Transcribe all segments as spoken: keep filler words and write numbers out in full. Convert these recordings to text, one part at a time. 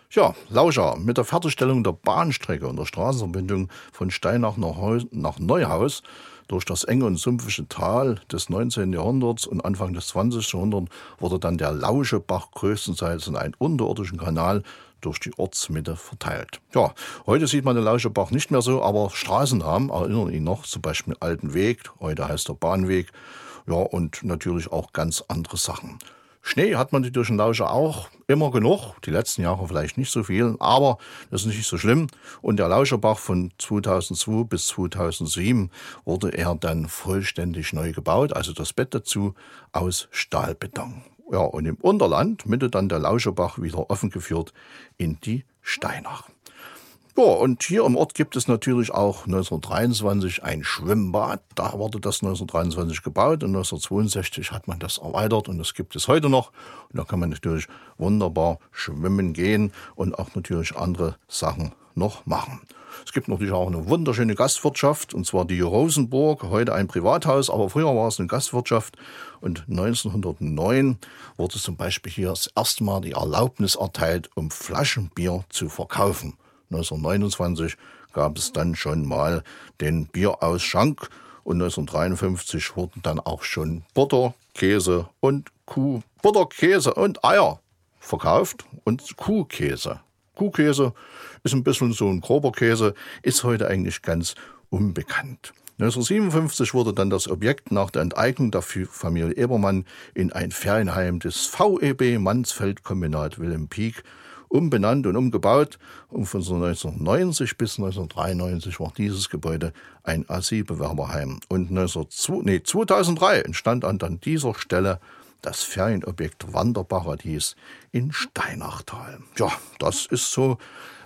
Ja, Lauscha, mit der Fertigstellung der Bahnstrecke und der Straßenverbindung von Steinach nach, Heu- nach Neuhaus durch das enge und sumpfige Tal des neunzehnten. Jahrhunderts und Anfang des zwanzigsten. Jahrhunderts wurde dann der Lauschebach größtenteils in einen unterirdischen Kanal durch die Ortsmitte verteilt. Ja, heute sieht man den Lauschebach nicht mehr so, aber Straßennamen erinnern ihn noch, zum Beispiel Alten Weg, heute heißt er Bahnweg, ja, und natürlich auch ganz andere Sachen. Schnee hat man durch den Lauscher auch immer genug, die letzten Jahre vielleicht nicht so viel, aber das ist nicht so schlimm. Und der Lauscherbach von zweitausendzwei bis zweitausendsieben wurde er dann vollständig neu gebaut, also das Bett dazu aus Stahlbeton. Ja, und im Unterland mündet dann der Lauscherbach wieder offen geführt in die Steinach. Ja, und hier im Ort gibt es natürlich auch neunzehnhundertdreiundzwanzig ein Schwimmbad. Da wurde das neunzehnhundertdreiundzwanzig gebaut und neunzehnhundertzweiundsechzig hat man das erweitert und das gibt es heute noch. Und da kann man natürlich wunderbar schwimmen gehen und auch natürlich andere Sachen noch machen. Es gibt natürlich auch eine wunderschöne Gastwirtschaft, und zwar die Rosenburg, heute ein Privathaus, aber früher war es eine Gastwirtschaft. Und neunzehnhundertneun wurde zum Beispiel hier das erste Mal die Erlaubnis erteilt, um Flaschenbier zu verkaufen. neunzehnhundertneunundzwanzig gab es dann schon mal den Bierausschank und neunzehnhundertdreiundfünfzig wurden dann auch schon Butter, Käse und Kuh, Butter, Käse und Eier verkauft und Kuhkäse. Kuhkäse ist ein bisschen so ein grober Käse, ist heute eigentlich ganz unbekannt. neunzehnhundertsiebenundfünfzig wurde dann das Objekt nach der Enteignung der Familie Ebermann in ein Ferienheim des V E B Mansfeld-Kombinat Wilhelm Pieck umbenannt und umgebaut. Und von neunzehnhundertneunzig bis neunzehnhundertdreiundneunzig war dieses Gebäude ein Asylbewerberheim. Und zweitausenddrei entstand an dieser Stelle das Ferienobjekt Wanderparadies in Steinachtal. Ja, das ist so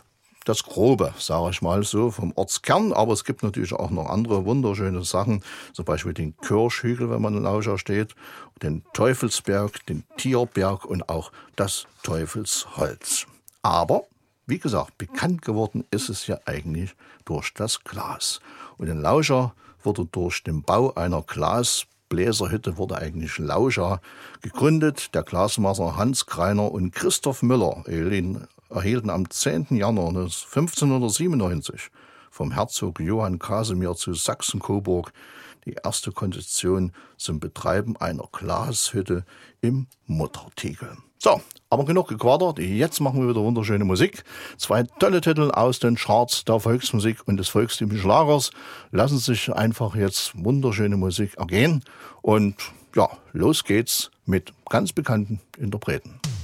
das Grobe, sage ich mal so, vom Ortskern. Aber es gibt natürlich auch noch andere wunderschöne Sachen, zum Beispiel den Kirchhügel, wenn man in Lauscha steht, den Teufelsberg, den Tierberg und auch das Teufelsholz. Aber, wie gesagt, bekannt geworden ist es ja eigentlich durch das Glas. Und in Lauscha wurde durch den Bau einer Glasbläserhütte wurde eigentlich Lauscha gegründet. Der Glasmacher Hans Greiner und Christoph Müller erhielten am zehnten Januar fünfzehnhundertsiebenundneunzig vom Herzog Johann Kasimir zu Sachsen-Coburg die erste Konzession zum Betreiben einer Glashütte im Muttertiegel. So, aber genug gequattert, jetzt machen wir wieder wunderschöne Musik. Zwei tolle Titel aus den Charts der Volksmusik und des volkstümlichen Schlagers lassen sich einfach jetzt wunderschöne Musik ergehen. Und ja, los geht's mit ganz bekannten Interpreten.